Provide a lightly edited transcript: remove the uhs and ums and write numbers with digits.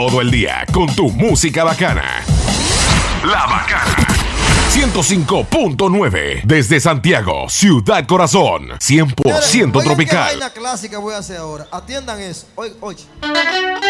Todo el día con tu música bacana. La Bacana 105.9 desde Santiago, Ciudad Corazón, 100% Oigan, tropical. ¿qué vaina clásica voy a hacer ahora? Atiendan eso. Oye.